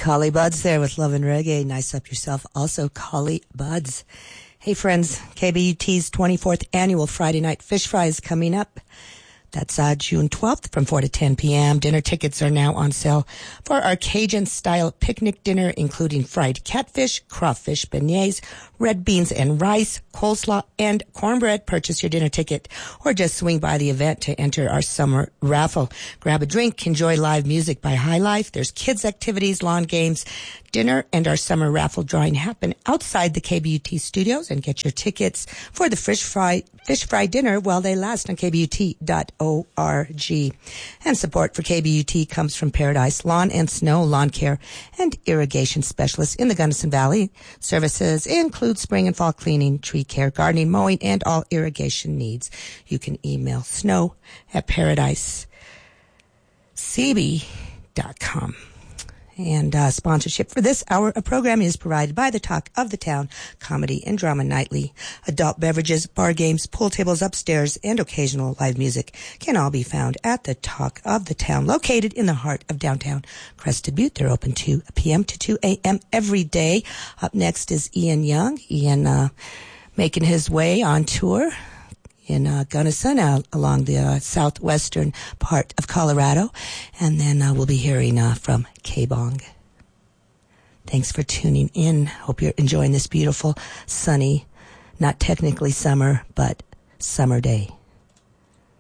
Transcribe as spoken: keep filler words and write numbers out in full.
Collie Buds there with Love and Reggae. Nice up yourself. Also, Collie Buds. Hey, friends, K B U T's twenty-fourth annual Friday Night Fish Fry is coming up. That's uh, June twelfth from four to ten p.m. Dinner tickets are now on sale for our Cajun-style picnic dinner, including fried catfish, crawfish beignets, red beans and rice, coleslaw, and cornbread. Purchase your dinner ticket or just swing by the event to enter our summer raffle. Grab a drink, enjoy live music by High Life. There's kids' activities, lawn games, dinner, and our summer raffle drawing happen outside the K B U T studios. And get your tickets for the fish fry fish fry dinner while they last on K B U T dot org. And support for K B U T comes from Paradise Lawn and Snow Lawn Care and Irrigation Specialists in the Gunnison Valley. Services include spring and fall cleaning, tree care, gardening, mowing, and all irrigation needs. You can email snow at paradise c b dot com. And uh, sponsorship for this hour of program is provided by the Talk of the Town Comedy and Drama Nightly. Adult beverages, bar games, pool tables upstairs, and occasional live music can all be found at the Talk of the Town, located in the heart of downtown Crested Butte. They're open two p.m. to two a.m. every day. Up next is Ian Young. Ian uh, making his way on tour in uh, Gunnison, uh, along the uh, southwestern part of Colorado. And then uh, we'll be hearing uh, from K-Bong. Thanks for tuning in. Hope you're enjoying this beautiful, sunny, not technically summer, but summer day.